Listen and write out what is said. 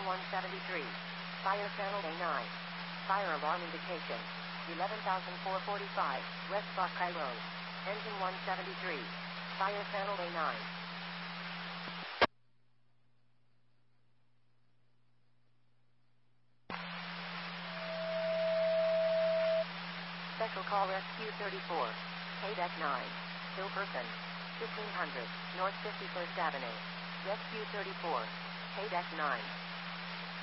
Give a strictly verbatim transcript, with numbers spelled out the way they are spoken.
one seventy-three. Fire channel A nine. Fire alarm indication. eleven thousand four hundred forty-five, West Buckeye Road. Engine one seventy-three. Fire channel A nine. Special call Rescue thirty-four. K-Deck nine. Hill person. fifteen hundred, North fifty-first Avenue. Rescue thirty-four. K-Deck nine.